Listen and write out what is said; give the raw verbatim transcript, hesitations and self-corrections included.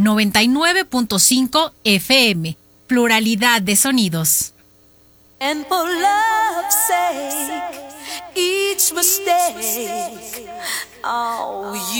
noventa y nueve punto cinco F M. Pluralidad de sonidos. And for love's sake, each mistake, oh, you